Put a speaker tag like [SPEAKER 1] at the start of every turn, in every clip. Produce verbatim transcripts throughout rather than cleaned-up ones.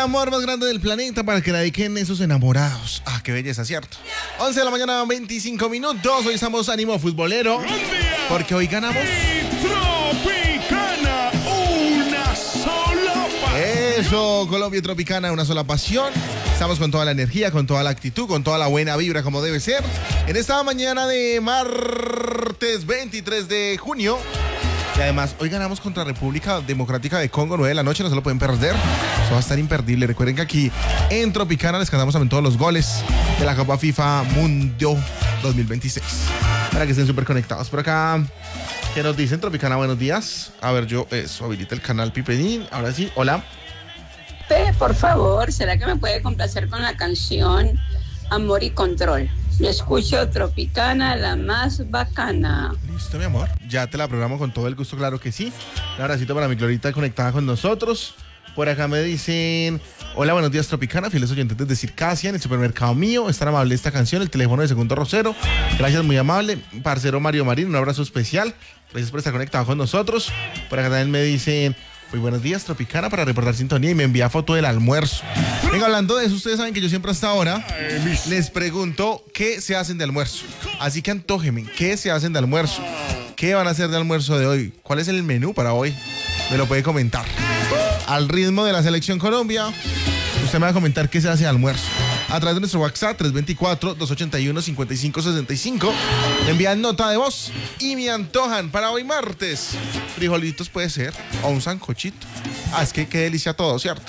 [SPEAKER 1] amor más grande del planeta para que la dediquen esos enamorados. Ah, qué belleza, ¿cierto? once de la mañana, veinticinco minutos. Hoy estamos ánimo futbolero. Porque hoy ganamos.
[SPEAKER 2] Tropicana, una sola pasión.
[SPEAKER 1] Eso, Colombia y Tropicana, una sola pasión. Estamos con toda la energía, con toda la actitud, con toda la buena vibra como debe ser. En esta mañana de martes veintitrés de junio. Y además, hoy ganamos contra República Democrática de Congo, nueve de la noche, no se lo pueden perder. Eso va a estar imperdible. Recuerden que aquí en Tropicana les cantamos también todos los goles de la Copa FIFA Mundo dos mil veintiséis. Para que estén súper conectados. Por acá, ¿qué nos dicen? Tropicana, buenos días. A ver, yo, eso, habilita el canal Pipedín. Ahora sí, hola.
[SPEAKER 3] Pe, por favor, ¿será que me puede complacer con la canción Amor y Control? Yo escucho Tropicana, la más bacana.
[SPEAKER 1] Listo, mi amor. Ya te la programo con todo el gusto, claro que sí. Un abracito para mi Glorita conectada con nosotros. Por acá me dicen, hola, buenos días, Tropicana, fieles oyentes de Circasia, en el supermercado mío. Es tan amable esta canción, el teléfono de Segundo Rosero. Gracias, muy amable. Parcero Mario Marín, un abrazo especial. Gracias por estar conectado con nosotros. Por acá también me dicen, muy buenos días, Tropicana, para reportar sintonía, y me envía foto del almuerzo. Venga, hablando de eso, ustedes saben que yo siempre hasta ahora les pregunto qué se hacen de almuerzo. Así que antójenme, ¿qué se hacen de almuerzo? ¿Qué van a hacer de almuerzo de hoy? ¿Cuál es el menú para hoy? Me lo puede comentar. Al ritmo de la Selección Colombia, usted me va a comentar qué se hace de almuerzo. A través de nuestro WhatsApp tres dos cuatro, dos ocho uno, cinco cinco seis cinco. Me envían nota de voz y me antojan para hoy martes. Frijolitos puede ser, o un sancochito. Ah, es que qué delicia todo, ¿cierto?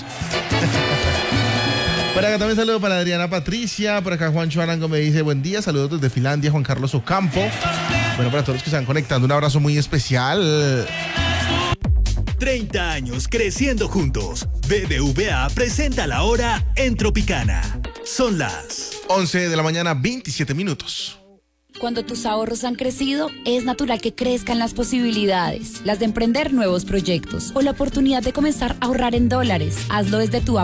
[SPEAKER 1] Por acá también saludo para Adriana Patricia. Por acá Juancho Arango me dice buen día. Saludos desde Finlandia, Juan Carlos Ocampo. Bueno, para todos los que se están conectando, un abrazo muy especial.
[SPEAKER 4] treinta años creciendo juntos. B B V A presenta la hora en Tropicana. Son las
[SPEAKER 1] once de la mañana, veintisiete minutos.
[SPEAKER 5] Cuando tus ahorros han crecido, es natural que crezcan las posibilidades, las de emprender nuevos proyectos o la oportunidad de comenzar a ahorrar en dólares. Hazlo desde tu app